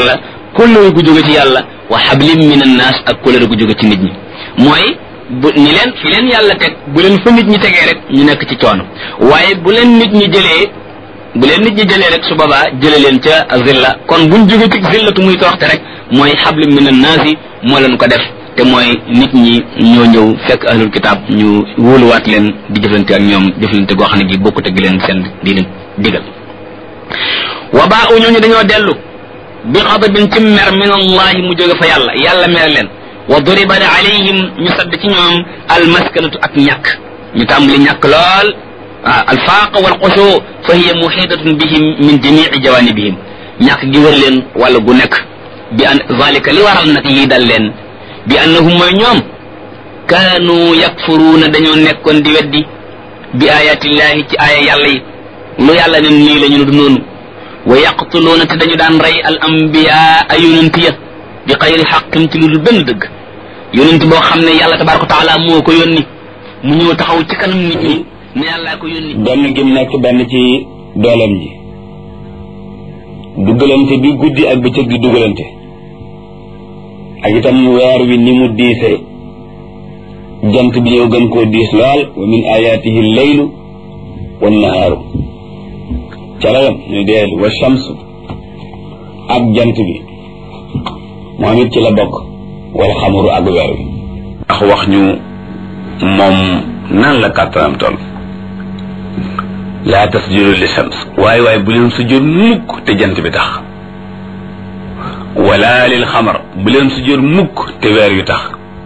yàlla kóllëre gu jóge ci yàlla wa hablim min annaas ak kóllëre gu jóge ci nit ñi mooy bu ñi leen fi leen yàlla teg bu leen fa nit ñi tegee rek ñu nekk ci coono waaye bu leen nit ñi jëlee rek su boobaa jële leen ca zilla kon buñ jóge ci zillatu muy toroxte rek mooy hablim min annaas yi moo leen ko def te mooy nit ñi ñoo ñëw fekk ahlul kitaab ñu wóoluwaat leen di jëflante ak ñoom jëflante goo xam ne gi bokkut ak leen seen di leen digal wa baa u ñooñu dañoo dellu bi xadabin ci mer min allahi mu jóge fa yàlla mer leen wa duriba alayhim ñu sadd ci ñoom almaskanatu ak ñàkk ñu tàmbali ñàkk lool alfaaq wal xushu fa hiya muhitatun bihim min jamii jawanibihim ñàkk gi wër leen wala gu nekk bi an zalika li waral nag lii dal leen bi annahum mooy ñoom kaanu yakfuruuna dañoo nekkoon di weddi bi ayatillahi ci aaya yàlla yi lu yàlla ne nii la ñu du noonu wa yaqtuluuna te dañu daan rey al ambiya ay yonent ya bi xayri xaqin ci lu dul benn dëgg yonent boo xam ne yàlla tabaraka wa taala moo ko yónni mu ñëw taxaw ci kanam nit ñi ne yàllaa ko yónni benn gim nekk benn ci dooleem ji duggalante bi guddi ak bëccëg di duggalante ak itam weer wi ni mu diise jant bi ñëw gën koo diis lool wa min ayatihi leylu wan nahaaru calayam ñu deel wa shamsu ak jant bi moom it ci la bokk wal xamaru ak weer wi ndax wax ñu moom nan la kàttanam toll laa tasjudu li shams waaye bu leen sujjóot mukk te jant bi tax wala lil xamar bu leen sujjóot mukk te weer yu tax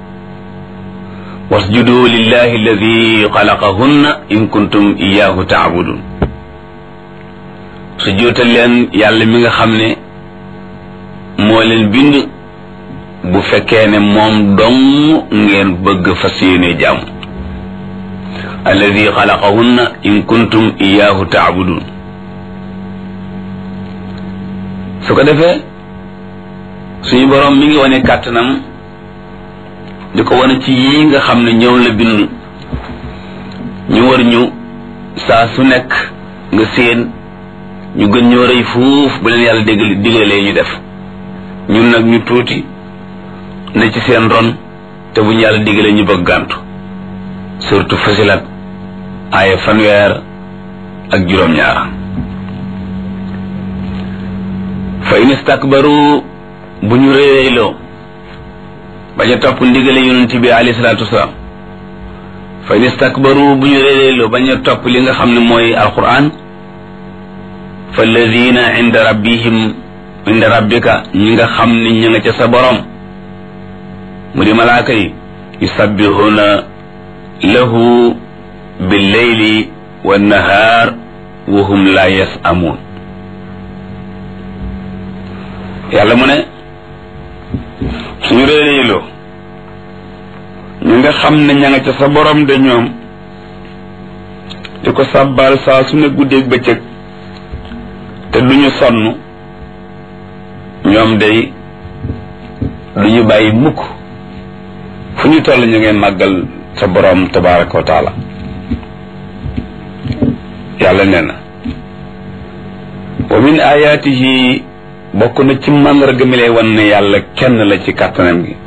wasjudu lillahi alladi xalaqahunna in kuntum iyaahu taabudun sujjóotal leen yàlla mi nga xam ne moo leen bind bu fekkee ne moom dong ngeen bëgg fas yéene jaamu alladi xalaqahunna in kuntum iyaahu taabudun su ko defee suñu boroom mi ngi wane kàttanam di ko wane ci yii nga xam ne ñëw la bind ñu war ñu saa su nekk nga séen ñu gën ñoo rëy fuuf bu leen yàlla digalee ñu def ñun nag ñu tuuti ne ci seen ron te bu ñu yàlla digalee ñu bëgg gàntu surtout Fusilat aaya 1 ak juróom-ñaar fa in istakbaru bu ñu réeréyloo bañ a topp ndigale yonent bi alayhi salaatu wasalaam fa in istakbaru bu ñu réeréyloo bañ a topp li nga xam ne mooy alquran fa alladina inda rabbika ñi nga xam ne ñi nga ca sa borom mu di malaaka yi yusabbihuna lahu billeyli wannahaar wa hum la yasamuun yàlla mu ne suñu réeréyloo ñu nga xam ne ña nga ca sa borom de ñoom di ko sàbbaal saa su ne guddeeg bëccëg te duñu sonn ñoom day duñu bàyyi mukk fu ñu toll ñu ngeen màggal sa borom tabaraka wa taala yàlla nee na wa min ayatihi bokk na ci màndarga mi lay wan ne yàlla kenn la ci kàttanam gi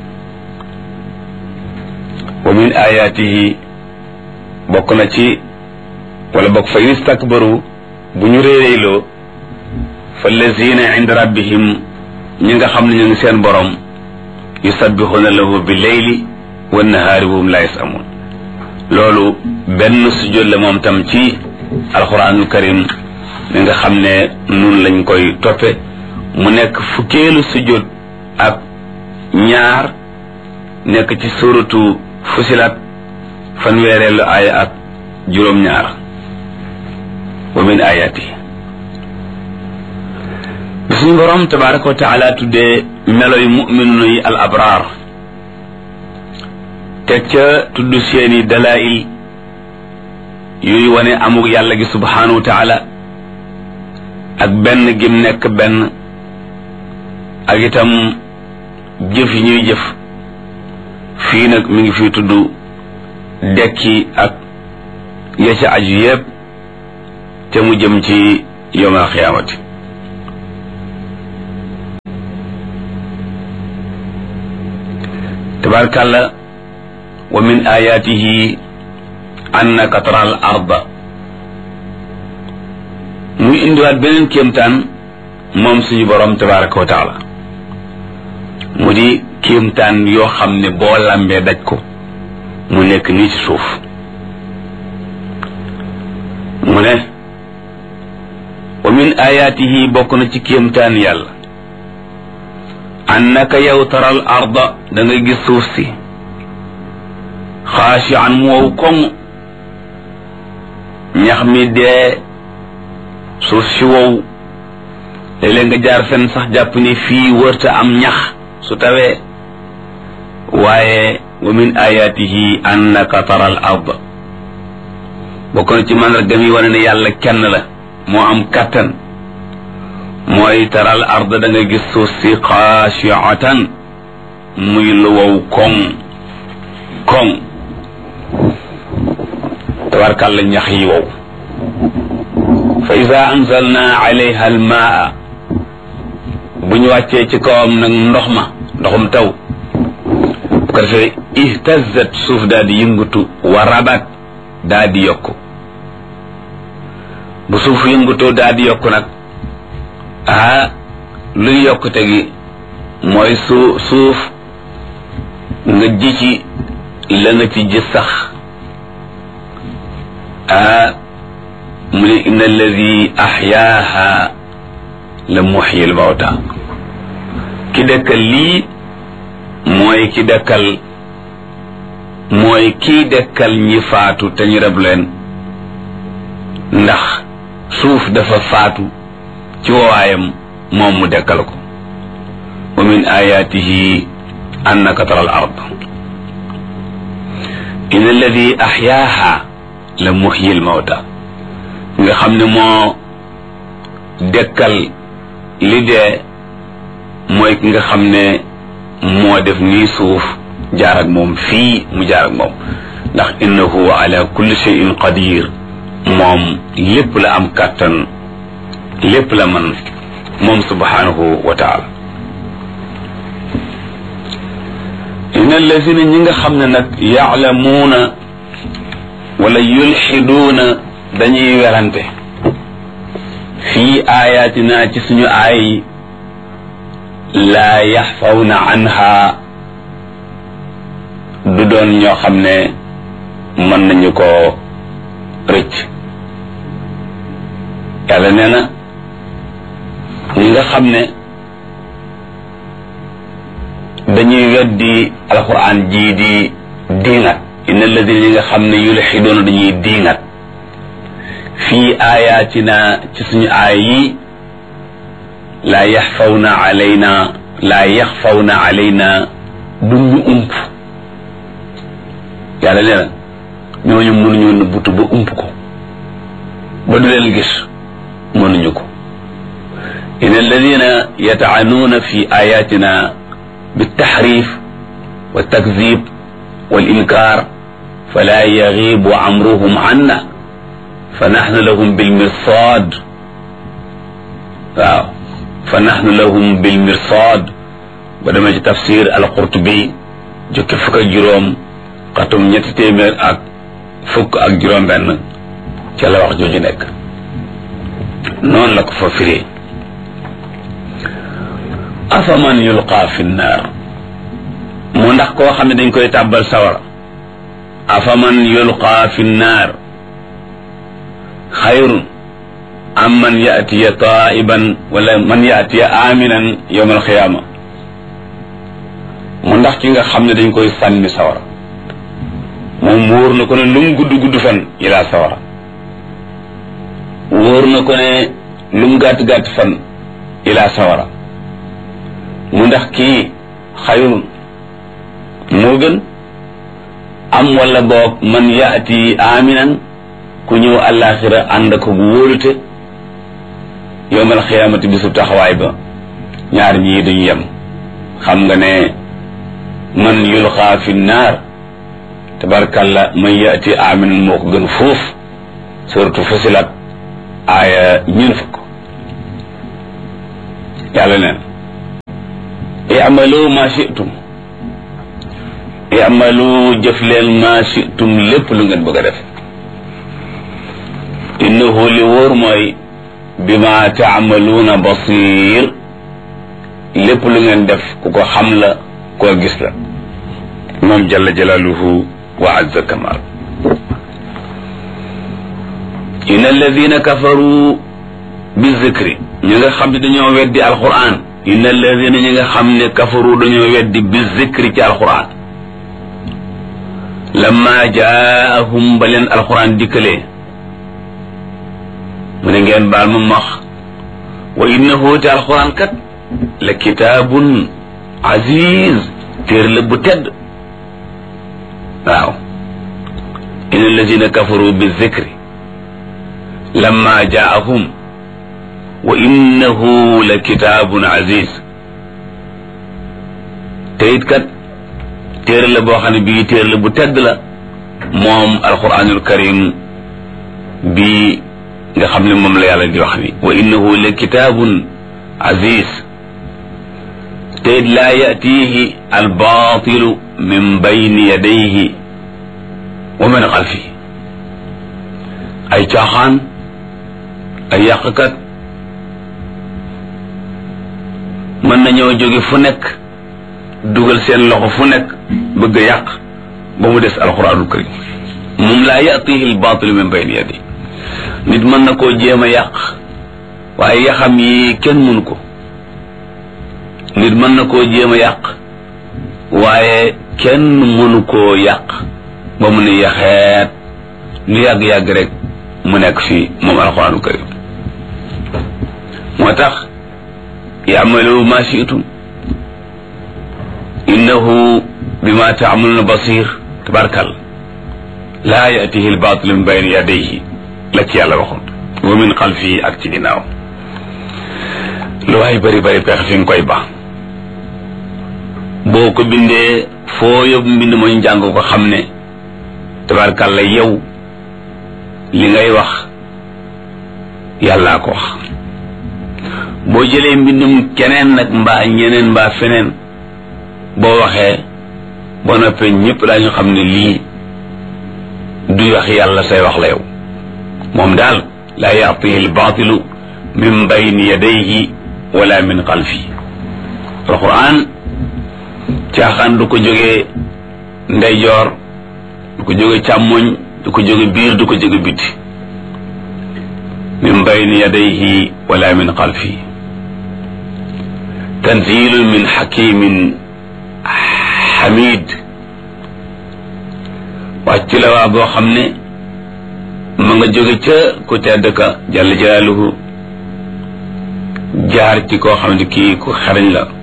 wa min ayatihi bokk na ci wala bokk fa in istakbaru bu ñu réeréyloo fa lazina inda rabbihim ñi nga xam ne ñu ngi seen borom yusabbihuna lahu bi leyli wa nahaari wa hum la yasamun loolu benn sujjóot la moom tam ci alquranul karim mi nga xam ne nun lañ koy toppe mu nekk fukkeelu sujjóot ak ñaar nekk ci suratu Fusilat fanweereelu aaya ak juróom-ñaar wa min ayati bi suñu borom tabaraka wa taala tuddee meloy mu'minu yi al abraar teg ca tudd seeni dalail yuy wane amug yàlla gi subhanahu wa taala ak benn gim nekk benn ak itam jëf yi ñuy jëf fii nag mi ngi fi tudd dekki ak ya ca aju yépp te mu jëm ci yawmal xiyaamati tabarkalla wa min ayatihi annaka tara al arda muy indiwaat beneen kéemtaan moom suñu borom tabaraka wa taala mu di kéemtaan yoo xam ne boo lambee daj ko mu nekk nii ci suuf mu ne wa min ayatihi bokk na ci kéemtaan yàlla annaka yow taral arda da nga gis suuf si xaashi'an mu wow koŋ ñax mi dee suuf si wow léeg-léeg nga jaar fenn sax jàpp ni fii wërta am ñax su tawee waaye wa min ayatihi annaka taral arda bokk na ci mandargam yi wane ne yàlla kenn la moo am kattan mooy taral arda da nga gis suuf si xaashi'atan muy lu wow koŋ tabarkàlla ñax yi wow fa ida anzalna alayha almaa bu ñu wàccee ci kawam nag ndoxum taw bu ko defee ihtazat suuf daal di yëngatu wa rabat daal di yokku bu suuf yëngatoo daal di yokku nag luy yokkute gi mooy suuf nga ji ci la nga ci ji sax mu ne inna alladi axyaaha la muxyi al mawta ki dëkkal lii mooy ki dëkkal mooy kii dëkkal ñi faatu te ñu rab leen ndax suuf dafa faatu ci wowaayam moom mu dëkkal ko wa min ayatihi annaka tara al ard inna alladi axyaaha la muxyi al mawta nga xam ne moo dekkal li dee mooy ki nga xam ne moo def nii suuf jaar ak moom fii mu jaar ak moom ndax innahu ala kulli shay'in qadir moom lépp la am kàttan lépp la man moom subhanahu wa taala inna allazina ñi nga xam ne nag yaalamuuna wala yulxiduuna dañuy werante fii ayatina ci suñu aay laa yaxfawna anha du doon ñoo xam ne mën nañu ko rëcc yàlla nee na ñi nga xam ne dañuy weddi alquran jii di diingat inna alladina ñi nga xam ne yulxidoona dañuy diingat fii ayatina ci suñu aay yi laa yaxfawna alayna duñu ump yàlla nee na ñooñu mënuñu nëbbutu ba ump ko ba du leen gis mënuñu ko in alladina yata'anuuna fi ayatina بالتحريف والتكذيب والإنكار فلا يغيب أمرهم عنا فنحن لهم بالمرصاد فنحن لهم بالمرصاد بدما تفسير القرطبي جوك فك جروم قطم ñetti téeméer ak fukk ak juróom benn ci la wax jooju nekk noonu la ko fa firee afaman yulqa fi nnaar mu ndax koo xam ne dañ koy tàbbal sawara afaman yulqa fi nnaar xayrun am man yatiya taiban wala man yatiya aminan yowm alqiyama mu ndax ki nga xam ne dañ koy sànni sawara moom wóor na ko ne lu mu gudd gudd fan ilaa sawara wóor na ko ne lu mu gàtt gàtt fan ilaa sawara mu ndax kii xayrun moo gën am wala boog man yaati aminan ku ñëw àllaaxira ànd ko bu wóolute yowmal xiyaamati bisub taxawaay ba ñaar ñii duñu yem xam nga ne man yulqaa fi naar tabarkalla man yaati aminan moo ko gën fuuf suratu Fusilat aaya ñeen fukk yàlla neen i'malu ma shi'tum i'malu jëf leen ma shi'tum lépp lu ngeen bëgg a def innahu li wóor mooy bima taamaluuna basir lépp lu ngeen def ku ko xam la koo gis la moom jalla jalaaluhu wa azza kamal inna alladina kafaru bi zikri ñi nga xam ne dañoo weddi alquran inna alladina ñi nga xam ne kafaru dañoo weddi bi zikri ci alquran lamma jaahum ba leen alquran dikkalee mu ne ngeen baal ma max wa innahu te alquran kat la kitaabun aziz téer la bu tedd waaw inna alladina kafaru bi zikri lamma jaahum wa innahu la kitaabun aziz te it kat téere la boo xam ne bii téere la bu tedd la moom alquranul karim bii nga xam ne moom la yàlla di wax ni wa innahu la kitaabun aziz te it laa yatihi albaatilu min bayni yadayhi wa min xalfihi ay caaxaan ay yàqkat mën nañoo jóge fu nekk dugal seen loxo fu nekk bëgg a yàq ba mu des alquranul karim moom laa yatihi albaatilu min bayni yadayhi nit mën na koo jéem a yàq waaye yaxam yi kenn mënu ko nit mën na koo jéem a yàq waaye kenn mënu koo yàq ba mu ne yaxeet lu yàgg-yàgg rek mu nekk fii moom alxuraanul karim moo tax ya'malu ma shi'tum innahu bima ta'maluna basir tabarakal laa ya'tihi al-baatilu min bayni yadayhi la ci yàlla waxoon wa min xalfihi ak ci ginnaaw lu waay bari bari pexe fi nga koy ba boo ko bindee foo yóbbu mbind ma ñu jàng ko xam ne tabarakalla yow li ngay wax yàllaa ko wax boo jëlee mbindum keneen nag mbaa ñeneen mbaa feneen boo waxee boo noppee ñëpp daañu xam ne lii du wax yàlla say wax la yow moom daal laa yaatihi albaatilu min bayni yadayhi wala min xalfi alquran caaxaan du ko jógee ndeyjoor du ko jóge càmmoñ du ko jóge biir du ko jóge biti min bayni yadayhi wala min xalfi tanzilun min hakimin hamid wàcc la waa boo xam ne ma nga jóge ca ku tedd ka jalla jalaaluhu jaar ci koo xam ne kii ku xarañ la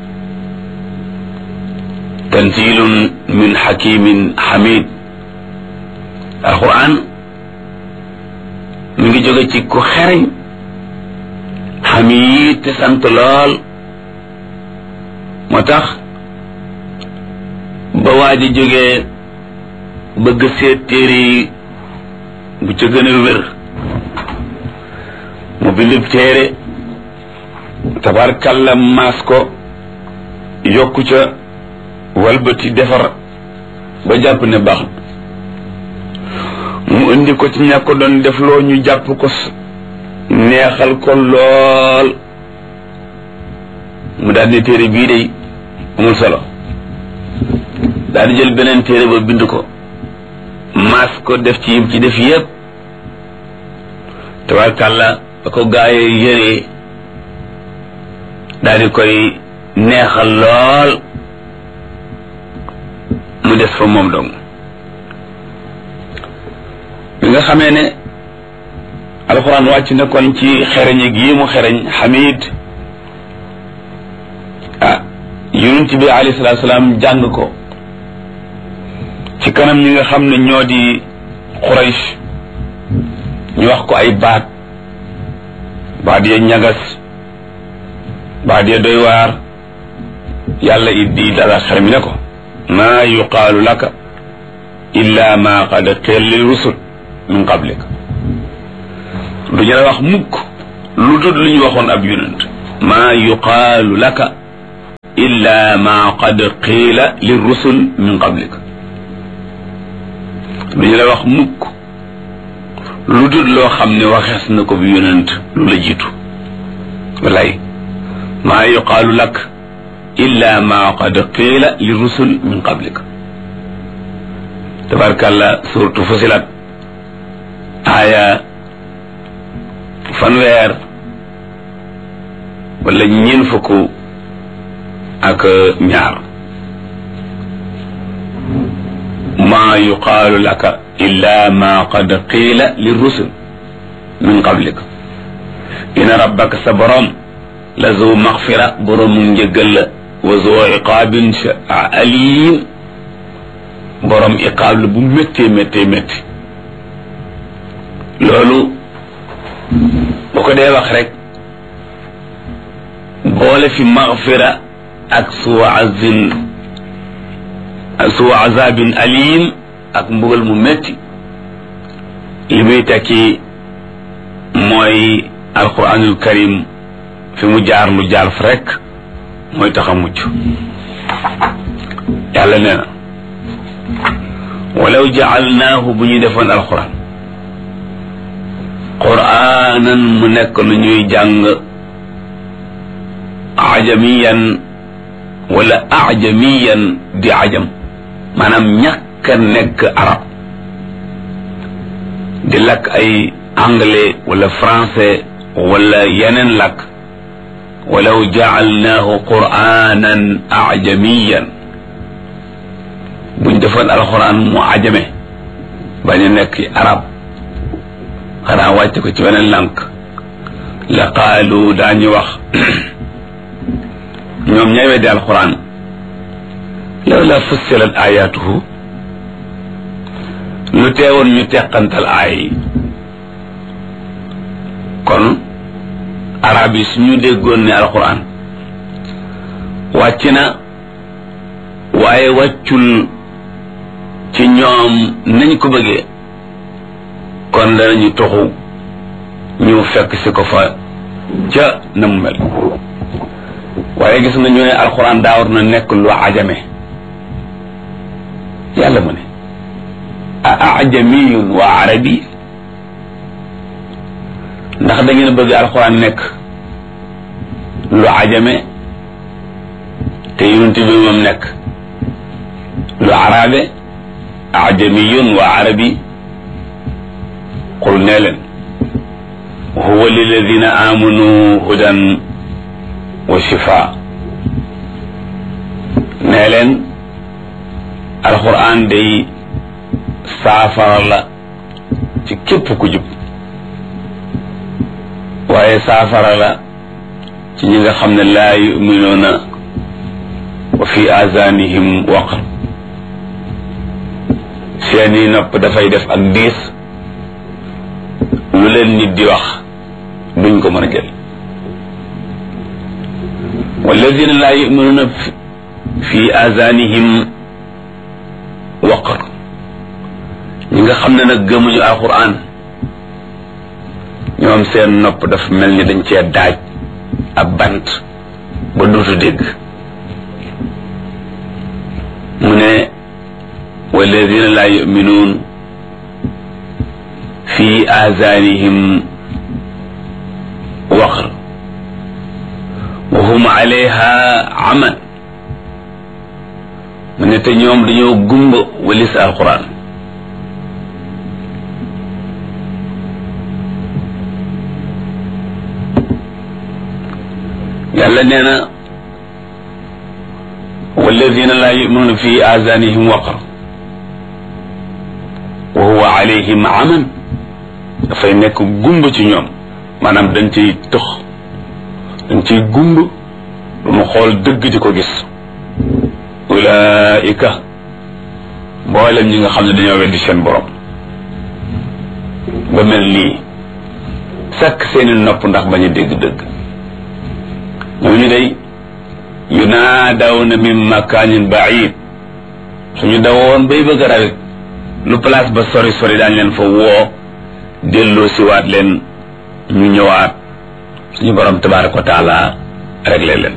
tanzilun min hakimin hamid alquran mi ngi jóge ci ku xarañ hamid te sant lool moo tax ba waa ji jógee bëgg seet téere yi bu ca gën a wér mu bindub téere tabarkalla maas ko yokku ca walbati defar ba jàpp ne baax mu indi ko ci ña ko doon def loo ñu jàpp ko neexal ko lool mu daal di téere bii day amul solo daal di jël beneen téere ba bind ko maas ko def ci yim ci def yépp tabarkàlla ba ko gaayee yëree daal di koy neexal lool mu des fa moom dong bi nga xamee ne alxuraan wàcc na kon ci xereñ gi mu xereñ xamid yonent bi alayhi salaatu salaam jàng ko ci kanam ñi nga xam ne ñoo di Quraysh ñu wax ko ay baat ya ñagas baat ya doy waar yàlla di dala xel mi ne ko maa yuqaalu laka illa ma qad qila lil rusul min qablik du ñu la wax mukk lu dul lu ñu waxoon ab yonent maa yuqaalu laka illa ma qad qila lir rusul min qablik duñu la wax mukk lu dul loo xam ne waxees na ko bi yonent lu la jiitu walay maa yuqaalu lak illa ma qad qiila li rusul min qablik tabarkàlla suratu Fusilat aaya fanweer wala ñeen fukk ak ñaar maa yuqaalu laka illa ma qad qiila li rusul min qablik inna rabbaka sa borom la zu maxfira boroomu njëggal la wa zu iqaabin alim borom iqaab la bu méttee méttee métti loolu bu ko dee wax rek boole fi maxfira ak suu azabin alim ak mbugal mu métti li muy tekki mooy alquranul karim fi mu jaar lu jaar fa rek mooy tax a mucc yàlla nee na walaw jaalnaahu bu ñu defoon alquran quraanan mu nekk lu ñuy jàng ajamiyan wala ajamiyan di ajam maanaam ñàkk a nekk arab di lakk ay anglais wala français wala yeneen lakk walaw jaalnaahu quraanan ajamiyan buñ defoon alxuraan mu ajame bañ a nekk arab xanaa wàcc ko ci beneen lànk la qaalu daañu wax ñoom ñay weddi alxuraan law la fussilat ayatuhu lu teewoon ñu teqantal aay yi kon arab yi suñu déggoon ne alxuraan wàcc na waaye wàccul ci ñoom nañ ko bëggee kon danañu toxu ñu fekk si ko fa ca na mu mel waaye gis nga ñu ne alxuraan daa war na nekk lu ajame yàlla mu ne a ajamiyun wa arabi ndax da ngeen bëgg alxuraan nekk lu ajame te yonent bi moom nekk lu arabe ajamiyun wa arabi qul nee leen huwa lilladina amanu hudan wa shifa nee leen alquran day saafara la ci képp ku jub waaye saafara la ci ñi nga xam ne laa yuminuuna wa fi azanihim waqr seeni nopp dafay def ak diis lu leen nit di wax duñ ko mën a jël walladina laa yuminuuna fi azanihim waqr ñi nga xam ne nag gëmuñu alquran ñoom seen nopp dafa mel ni dañ cee daaj ab bant ba duutu dégg mu ne walladina laa yuminuun fi azanihim waqr wa hum alayha aman mu ne te ñoom dañoo gumba walis alquran yàlla nee na walladina laa yuminuuna fi azanihim waqr wa huwa alayhim aman dafay nekk gumba ci ñoom maanaam dañ ciy tëx dañ ciy gumba du mu xool dëgg di ko gis ulaika mboolem ñi nga xam ne dañoo weddi seen borom ba mel nii sakk seeni nopp ndax bañ a dégg dëgg ñooñu day yunaadawna min makaanin baid suñu dawoon bay bëgg a rawit lu place ba sori sori daañ leen fa woo delloo siwaat leen ñu ñëwaat suñu borom tabaraka wa taala réglé leen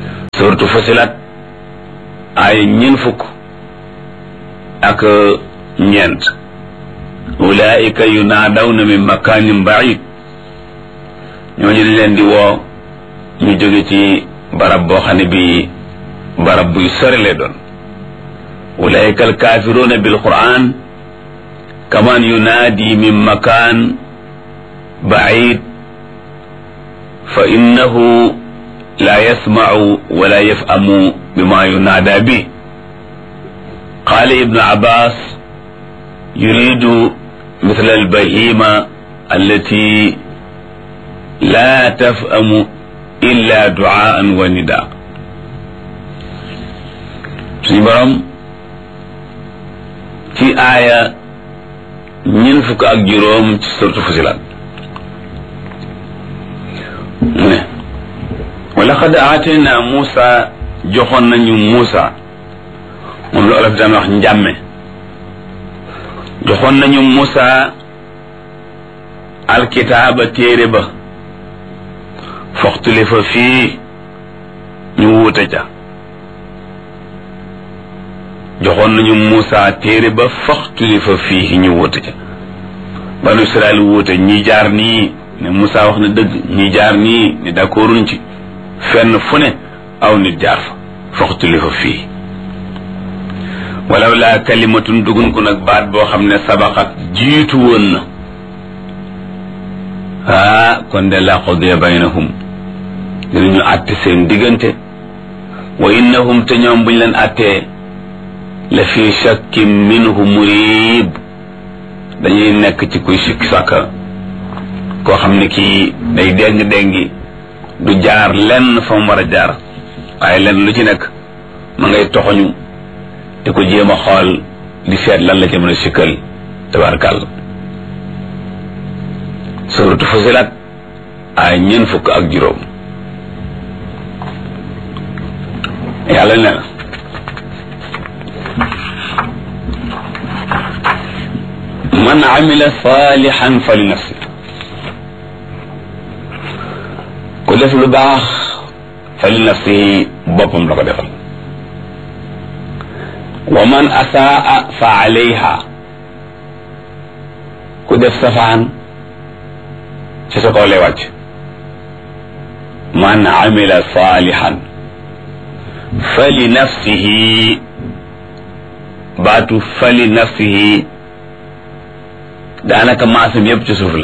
suratu Fusilat ay ñeen fukk ak ñeent ulaika yunaadawna min makanin baid ñooñu dañ leen di woo ñu jóge ci barab boo xam ne bi barab buy sore lay doon ulaika alkafiruna bilquran kaman yunaadi min makan baid fa innahu la yasmau wala yafhamu bima yunaada bi qala ibnu abbas yuridu مثل البهيمة التي لا تفهم إلا دعاء ونداء سيبرم في آية ينفك أجروم سورة فصلات ولقد آتينا موسى جخنا موسى من لو ألف جامع نجمع joxoon nañu Musa alkitaaba téere ba foxtulifa fii ñu wuute ca joxoon nañu Musa téere ba foxtulifa fii ñu wuute ca banu Israel wuute ñi jaar nii ne Musa wax na dëgg ñi jaar nii ne d'accorduñ ci fenn fu ne aw nit jaar fa foxtulifa fii walaw laa kalimatun dugun ko nag baat boo xam ne sabaqat jiitu woon na kon de la qudiya baynahum dinañu àtte seen diggante wa innahum te ñoom buñ leen àttee la fi shakkin minhu murib dañuy nekk ci kuy sikki sàkka koo xam ne kii day déng-déngi du jaar lenn fa mu war a jaar waaye lenn lu ci nekk ma ngay toxoñu te ko jéem a xool di seet lan la ca mën a sikkal tabaarkàlla suuratu Fusilat ay ñeent fukk ak juróom yàlla ne na man amila salihan fa li nafsi ku def lu baax fa li nafsi boppam la ko defal wa man asaa fa alayha ku def safaan ci sa kaw lay wàcc man amila salihan fa li nafsihi baatu fa li nafsihi daanaka maasam yépp ci suuf la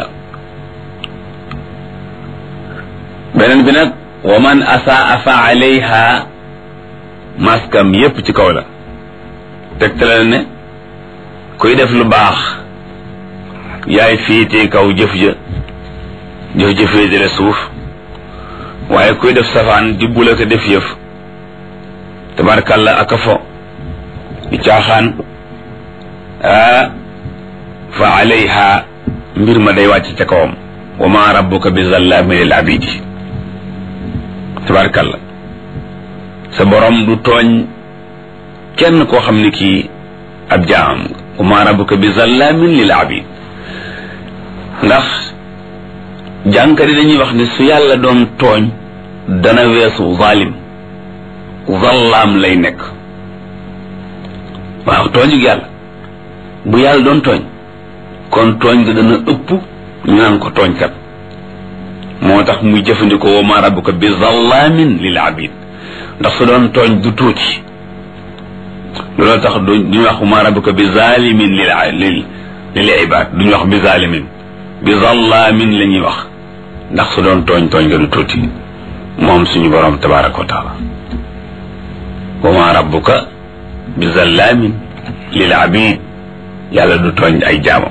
beneen bi nag wa man asaa fa alayha maskam yépp ci kaw la tegtalal ne kuy def lu baax yaay fiitee kaw jëf ja jëfee jële suuf waaye kuy def safaan di bula ko def yëf tabarkalla aka fo di caaxaan fa alayha mbir ma day wàcc ca kawam wa ma rabbuka bi zallamin lil abidi tabarkalla sa borom du tooñ kenn koo xam ne kii ab jaam wa ma rabbuka bi zallamin lil abid ndax jànkari dañuy wax ne su yàlla doon tooñ dana weesu zalim zallaam lay nekk waaw tooñug yàlla bu yàlla doon tooñ kon tooñ ga dana ëpp ñu naan ko tooñkat moo tax muy jëfandikoo wa ma rabbuka bi zallamin lil abid ndax su doon tooñ du tuuti looloo tax duñu wax ma rabbuka bi zalimin lil ibad duñu wax bi zalimin bi zallamin la ñuy wax ndax su doon tooñ nga du tuuti moom suñu borom tabaraka wa taala wa ma rabbuka bi zallamin lil abid yàlla du tooñ ay jaamam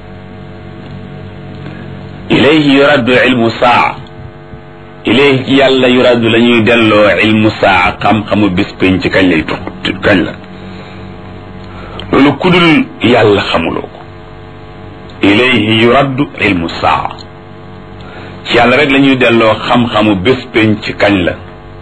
ilayhi yuraddu ilmu saa ilayhi ci yàlla yuraddu la ñuy delloo ilmu saa xam-xamu bis pénc ci kañ lay kañ la loolu kudul yàlla xamuloo ko ilayhi yuraddu ilmu saa ci yàlla rek la ñuy delloo xam-xamu bés pénc ci kañ la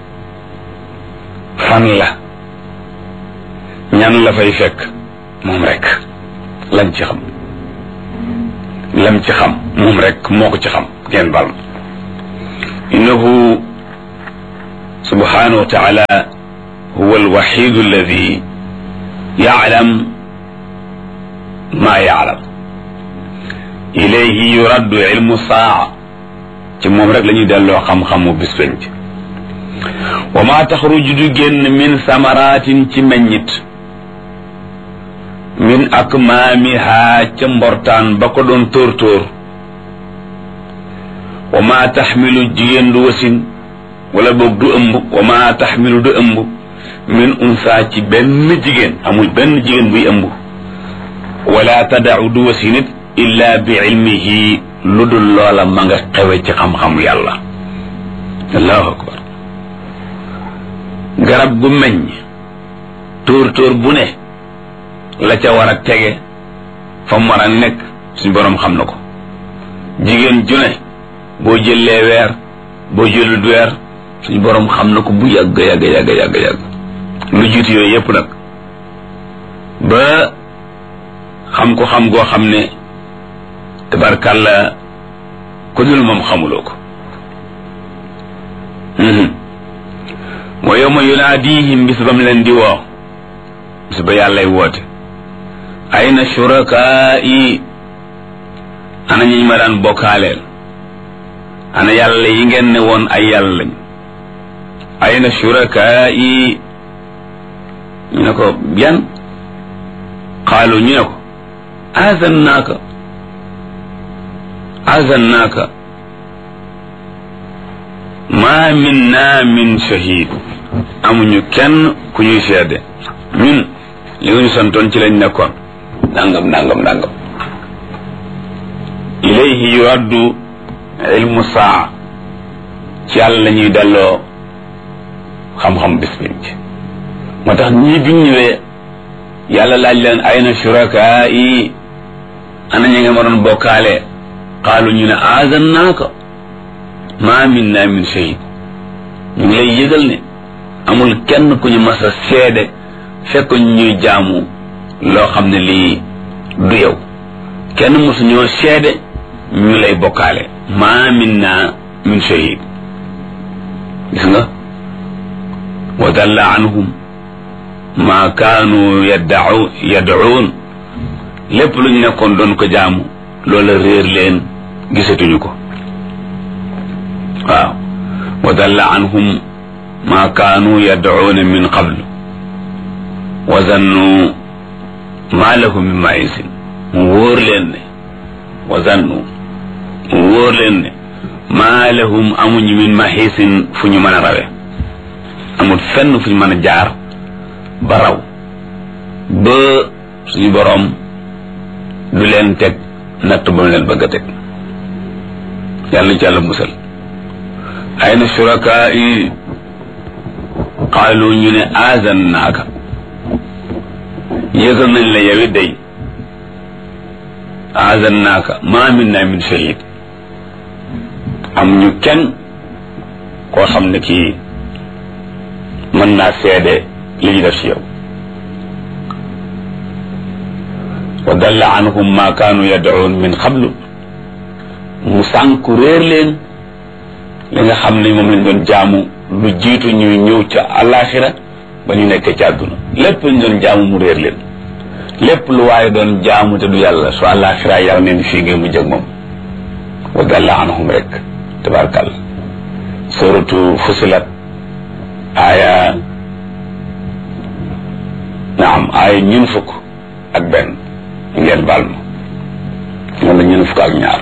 fan la ñan la fay fekk moom rek lañ ci xam lam ci xam moom rek moo ko ci xam ngeen bal innahu subhanahu wa taala huwa alwaxidu alladi yaclam maa yaalam ilayhi yuraddu ilmu saa ci moom rek la ñuy delloo xam-xamu bis penc wa maa taxruju du génn min samaratin ci meññit min akmaamiha ca mbortaan ba ko doon tóor-tóor wa maa taxmilu jigéen du wasin wala boog du ëmb wa maa taxmilu du ëmb min unsa ci benn jigéen amul benn jigéen buy ëmb wala tadau du wasinit illa bi ilmihi lu dul loola ma nga xewe ci xam-xamu yàlla allahu akbar garab gu meññ tóor-tóor bu ne la ca war a tege fa mu war a nekk suñ boroom xam na ko jigéen ju ne boo jëlee weer boo jëlut weer suñ boroom xam na ko bu yàgg yàgg lu jiitu yooyu yépp nag ba xam ko xam goo xam ne tabarkàlla ku dul moom xamuloo ko moo yawma yunaadihim bis ba mu leen di woo bis ba yàllay woote ayna shurakaai ana ñi ma daan bokkaaleel ana yàlla yi ngeen ne woon ay yàlla lañ ayna shurakaai ñu ne ko yan qaalu ñu ne ko azannaaka ma minna min shahid amuñu kenn ku ñuy seede ñun li nga ñu santoon ci lañ nekkoon nangam ilayhi yuraddu ilmu saa ci yàlla la ñuy delloo xam-xam bis bi moo tax ñii biñ ñëwee yàlla laaj leen ayna shurakaa yi ana ñi nga ma doon bokkaale qaalu ñu ne azannaaka ma minna min shahid ñu ngi lay yëgal ne amul kenn ku ñu mas a seede fekk ñuy jaamu loo xam ne lii du yow kenn mosu ñoo seede ñu lay bokkaale ma minna min shahid gis nga wa dalla anhum ma kaanu yad'uun lépp lu ñu nekkoon doon ko jaamu loola réer leen gisatuñu ko waaw wa dalla anhum ma kaanu yad'uuna min qablu wa zannu ma lahum min ma'isin mu wóor leen ne wa zannu mu wóor leen ne ma lahum amuñu min mahisin fu ñu mën a rawe amul fenn fu ñu mën a jaar ba raw ba suñu boroom du leen teg natt ba mu leen bëgg a teg yàlla ci yàlla musal ayna shurakaa yi qaalu ñu ne azannaaka yëgal nañ la yow it day azannaaka ma minna min shahid am ñu kenn koo xam ne kii mën naa seede li ñu def ci yow wa dalla anhum ma kaanu yad'uun min qablu mu sànku réer leen li nga xam ne moom lañ doon jaamu lu jiitu ñuy ñëw ca alaxira ba ñu nekkee ci àdduna lépp lañ doon jaamu mu réer leen lépp lu waaye doon jaamu te du yàlla su alaxira yàlla neen fii ngeen mu jëg moom wa dalla anhum rek tabarakàlla suratu fusilat aaya ñun fukk ak benn ngeen baal ma wala ñun fukk ak ñaar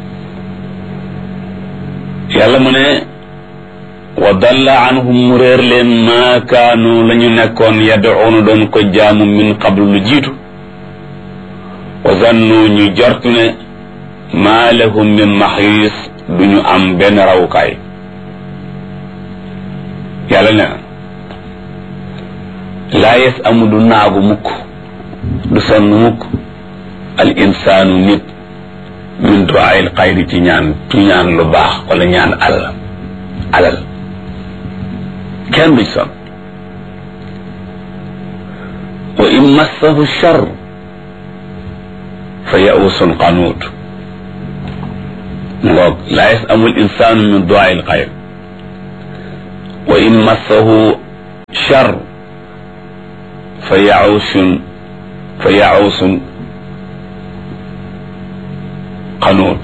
yàlla mu ne wa dalla anhum mu réer leen ma kaanu la ñu nekkoon yad'uuna doon ko jaamu min qablu lu jiitu wa zannu ñu jortu ne ma lahum min maxiis duñu am benn rawukaay yàlla ne laa yes amu du naagu mukk du sonn mukk al insaanu nit min du'aa'il xayri ci ñaan lu baax wala ñaan alal kenn du sonn wa in massahu shar fa ya'uusun qanuut ngoog laa yes amu al insaanu min du'aa'il xayri wa in massahu shar fa yaawusun qanuut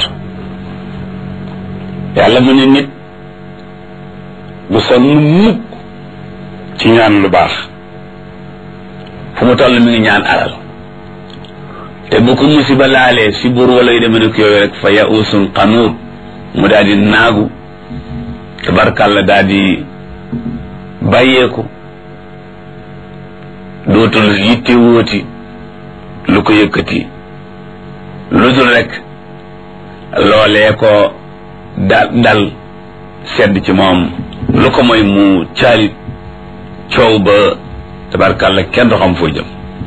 yàlla mu ne nit bu sonn mukk ci ñaan lu baax fu mu toll mi ngi ñaan alal te bu ko musiba laalee si buur wala yu demee ne ko yooyu rek fa yausun qanuut mu daal di naagu tabarkàlla daal di bàyyeeku dootul yitte wóoti lu ko yëkkati lu dul rek loolee ko dal sedd ci moom lu ko mooy mu caalit coow ba tabarkàlla kenn du xam foo jëm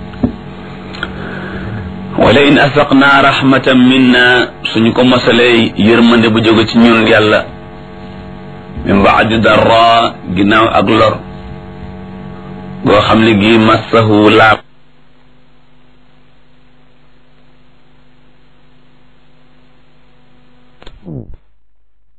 wala in asaqna rahmatan minna suñu ko mosalee yërmande bu jóge ci ñun yàlla min baadi darra ginnaaw ak lor goo xam ne gi massahu laab